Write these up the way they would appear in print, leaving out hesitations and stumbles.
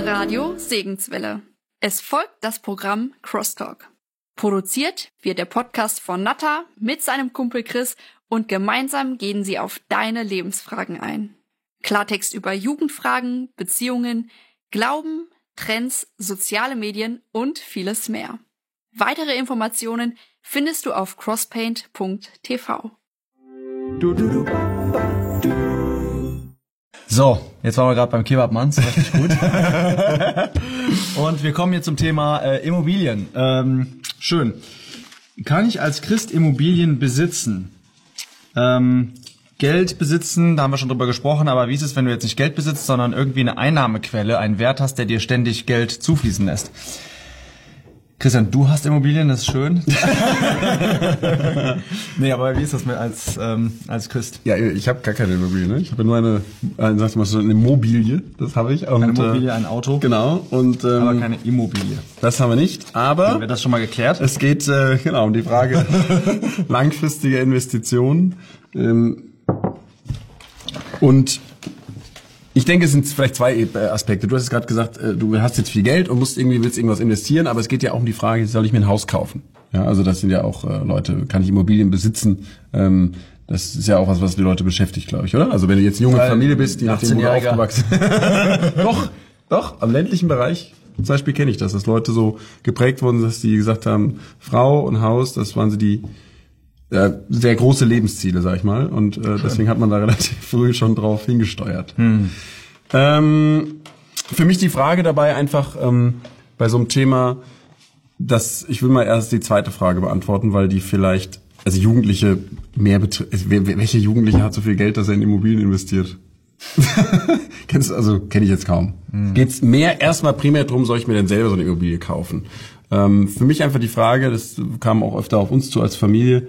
Radio Segenswelle. Es folgt das Programm Crosstalk. Produziert wird der Podcast von Natta mit seinem Kumpel Chris und gemeinsam gehen sie auf deine Lebensfragen ein. Klartext über Jugendfragen, Beziehungen, Glauben, Trends, soziale Medien und vieles mehr. Weitere Informationen findest du auf crosspaint.tv. So, jetzt waren wir gerade beim Kebabmanns, richtig gut. Und wir kommen jetzt zum Thema Immobilien. Schön. Kann ich als Christ Immobilien besitzen? Geld besitzen, da haben wir schon drüber gesprochen, aber wie ist es, wenn du jetzt nicht Geld besitzt, sondern irgendwie eine Einnahmequelle, einen Wert hast, der dir ständig Geld zufließen lässt? Christian, du hast Immobilien, das ist schön. Nee, aber wie ist das mit als Christ? Ja, ich habe gar keine Immobilie, ne? Ich habe nur eine Immobilie, das habe ich. Und, eine Immobilie, ein Auto. Genau. Und, aber keine Immobilie. Das haben wir nicht, aber... Haben wir das schon mal geklärt? Es geht um die Frage langfristige Investitionen. Und ich denke, es sind vielleicht zwei Aspekte. Du hast gerade gesagt, du hast jetzt viel Geld und willst irgendwas investieren, aber es geht ja auch um die Frage, soll ich mir ein Haus kaufen? Ja, also das sind ja auch Leute, kann ich Immobilien besitzen? Das ist ja auch was die Leute beschäftigt, glaube ich, oder? Also wenn du jetzt eine junge Familie bist, die nachdem du aufgewachsen Doch, am ländlichen Bereich zum Beispiel kenne ich das, dass Leute so geprägt wurden, dass die gesagt haben, Frau und Haus, das waren sie die sehr große Lebensziele, sag ich mal. Und deswegen hat man da relativ früh schon drauf hingesteuert. Für mich die Frage dabei einfach bei so einem Thema, ich will mal erst die zweite Frage beantworten, weil die vielleicht, also Jugendliche welche Jugendliche hat so viel Geld, dass er in Immobilien investiert? Kenne ich jetzt kaum. Geht's mehr erstmal primär drum, soll ich mir denn selber so eine Immobilie kaufen? Für mich einfach die Frage, das kam auch öfter auf uns zu als Familie,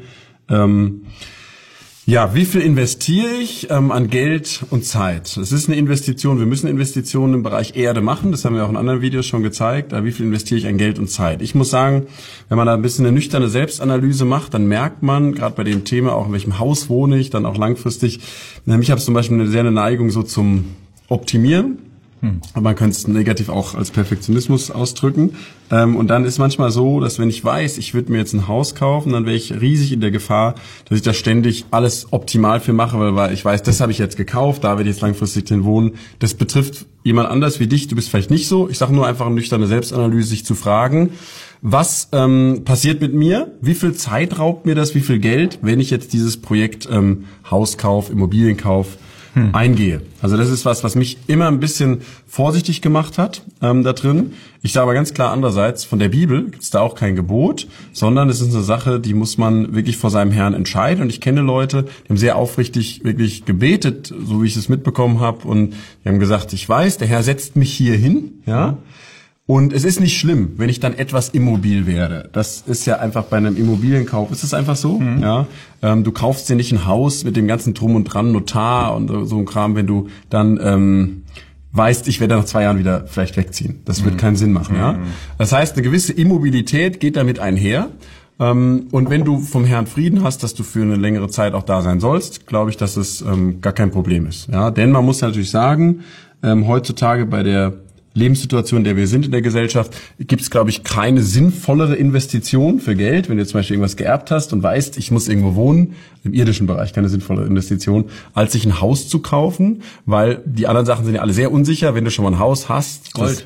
wie viel investiere ich an Geld und Zeit? Es ist eine Investition. Wir müssen Investitionen im Bereich Erde machen. Das haben wir auch in anderen Videos schon gezeigt. Wie viel investiere ich an Geld und Zeit? Ich muss sagen, wenn man da ein bisschen eine nüchterne Selbstanalyse macht, dann merkt man, gerade bei dem Thema, auch in welchem Haus wohne ich, dann auch langfristig. Ich habe zum Beispiel eine Neigung so zum Optimieren. Aber man könnte es negativ auch als Perfektionismus ausdrücken. Und dann ist manchmal so, dass wenn ich weiß, ich würde mir jetzt ein Haus kaufen, dann wäre ich riesig in der Gefahr, dass ich da ständig alles optimal für mache, weil ich weiß, das habe ich jetzt gekauft, da werde ich jetzt langfristig drin wohnen. Das betrifft jemand anders wie dich, du bist vielleicht nicht so. Ich sage nur einfach eine nüchterne Selbstanalyse, sich zu fragen, was passiert mit mir? Wie viel Zeit raubt mir das? Wie viel Geld, wenn ich jetzt dieses Projekt Hauskauf, Immobilienkauf eingehe. Also das ist was mich immer ein bisschen vorsichtig gemacht hat da drin. Ich sage aber ganz klar andererseits, von der Bibel gibt es da auch kein Gebot, sondern es ist eine Sache, die muss man wirklich vor seinem Herrn entscheiden. Und ich kenne Leute, die haben sehr aufrichtig wirklich gebetet, so wie ich es mitbekommen habe. Und die haben gesagt, ich weiß, der Herr setzt mich hier hin, ja. Und es ist nicht schlimm, wenn ich dann etwas immobil werde. Das ist ja einfach bei einem Immobilienkauf, ist es einfach so, ja. Du kaufst dir nicht ein Haus mit dem ganzen Drum und Dran, Notar und so ein Kram, wenn du dann weißt, ich werde nach 2 Jahren wieder vielleicht wegziehen. Das wird keinen Sinn machen, ja. Das heißt, eine gewisse Immobilität geht damit einher. Und wenn du vom Herrn Frieden hast, dass du für eine längere Zeit auch da sein sollst, glaube ich, dass es gar kein Problem ist, ja. Denn man muss natürlich sagen, heutzutage bei der Lebenssituation, in der wir sind in der Gesellschaft, gibt es, glaube ich, keine sinnvollere Investition für Geld, wenn du zum Beispiel irgendwas geerbt hast und weißt, ich muss irgendwo wohnen, im irdischen Bereich keine sinnvollere Investition, als sich ein Haus zu kaufen, weil die anderen Sachen sind ja alle sehr unsicher, wenn du schon mal ein Haus hast. Gold.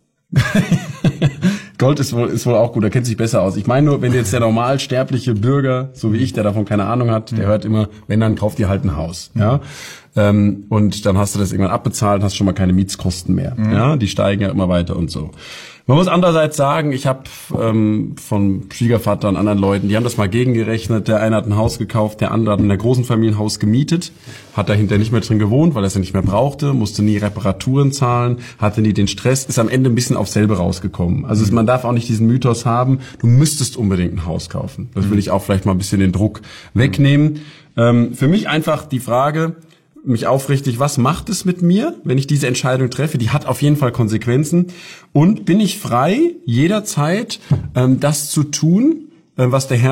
Gold ist wohl auch gut, da kennt sich besser aus. Ich meine nur, wenn jetzt der normalsterbliche Bürger, so wie ich, der davon keine Ahnung hat, der hört immer, wenn, dann kauft ihr halt ein Haus, ja. Und dann hast du das irgendwann abbezahlt, hast schon mal keine Mietskosten mehr, ja. Die steigen ja immer weiter und so. Man muss andererseits sagen, ich habe von Schwiegervater und anderen Leuten, die haben das mal gegengerechnet. Der eine hat ein Haus gekauft, der andere hat in einer großen Familie ein Haus gemietet, hat dahinter nicht mehr drin gewohnt, weil er es ja nicht mehr brauchte, musste nie Reparaturen zahlen, hatte nie den Stress, ist am Ende ein bisschen aufs selbe rausgekommen. Also man darf auch nicht diesen Mythos haben, du müsstest unbedingt ein Haus kaufen. Das will ich auch vielleicht mal ein bisschen den Druck wegnehmen. Für mich einfach die Frage, mich aufrichtig, was macht es mit mir, wenn ich diese Entscheidung treffe? Die hat auf jeden Fall Konsequenzen. Und bin ich frei, jederzeit das zu tun, was der Herr